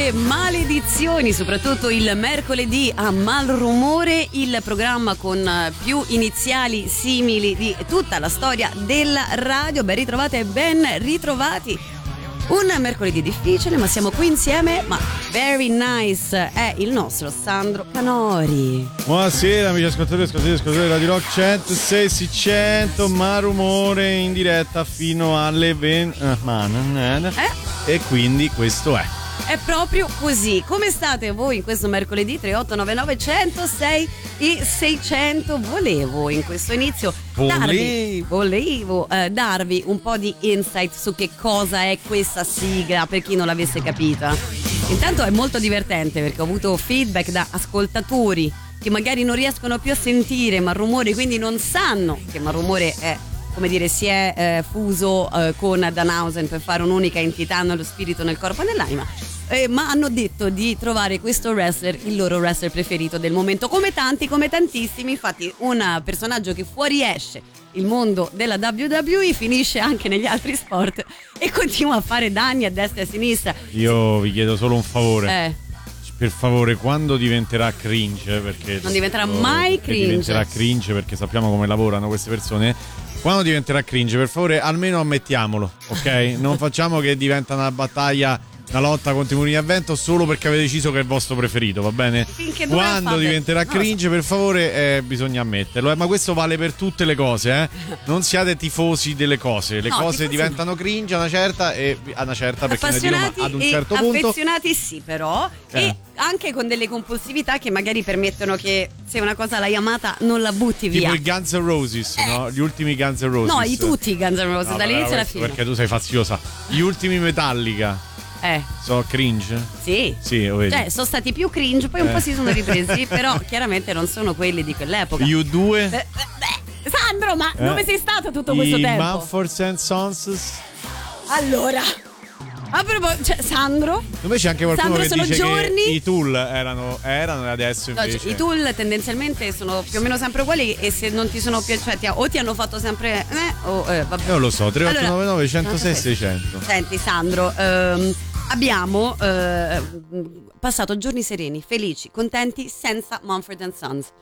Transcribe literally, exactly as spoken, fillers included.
le maledizioni, soprattutto il mercoledì a Malrumore, il programma con più iniziali simili di tutta la storia della radio. Ben ritrovate e ben ritrovati. Un mercoledì difficile, ma siamo qui insieme, ma very nice è il nostro Sandro Canori. Buonasera amici ascoltatori e ascoltatori, ascoltatori Radio Rock centosei seicento, Malrumore in diretta fino alle venti. Eh? E quindi questo è. È proprio così. Come state voi in questo mercoledì? Tre otto nove nove uno zero sei e seicento. Volevo in questo inizio darvi, volevo eh, darvi un po' di insight su che cosa è questa sigla, per chi non l'avesse capita. Intanto è molto divertente perché ho avuto feedback da ascoltatori che magari non riescono più a sentire Malrumore, quindi non sanno che Malrumore è, come dire, si è eh, fuso eh, con Danhausen per fare un'unica entità nello spirito, nel corpo e nell'anima, eh, ma hanno detto di trovare questo wrestler il loro wrestler preferito del momento, come tanti, come tantissimi. Infatti un personaggio che fuoriesce il mondo della W W E finisce anche negli altri sport e continua a fare danni a destra e a sinistra. Io vi chiedo solo un favore. Eh. Per favore, quando diventerà cringe, perché non diventerà mai cringe, diventerà cringe perché sappiamo come lavorano queste persone. Quando diventerà cringe, per favore, almeno ammettiamolo, ok? Non facciamo che diventa una battaglia, una lotta contro i mulini a vento solo perché avete deciso che è il vostro preferito, va bene? Finché Quando diventerà fate... cringe, per favore, eh, bisogna ammetterlo. Eh, ma questo vale per tutte le cose, eh? Non siate tifosi delle cose. Le no, cose tifosi... diventano cringe a una certa e a una certa, perché noi di Roma ad un e certo punto. Affezionati sì, però. Eh. E anche con delle compulsività che magari permettono che se una cosa l'hai amata non la butti via. Tipo i Guns N' Roses, eh. no? Gli ultimi Guns N' Roses. No, i tutti i Guns N' Roses, no, dall'inizio alla fine. Perché tu sei faziosa. Gli ultimi Metallica. Eh. So cringe? Sì. Sì, lo vedi. Cioè, sono stati più cringe, poi un eh. po' si sono ripresi, però chiaramente non sono quelli di quell'epoca. U due? Eh, eh, Sandro, ma eh. dove sei stato tutto I questo tempo? Mumford and Sons? Allora, a proposito, cioè, Sandro? Invece anche qualcuno Sandro, che dice giorni... che i Tool erano, erano e adesso invece... No, cioè, i Tool tendenzialmente sono più o meno sempre uguali e se non ti sono piaciuti o ti hanno fatto sempre eh, o eh, vabbè. Non lo so, tre otto nove nove allora, uno zero sei seicento. Senti Sandro, ehm, abbiamo eh, passato giorni sereni, felici, contenti senza Mumford and Sons.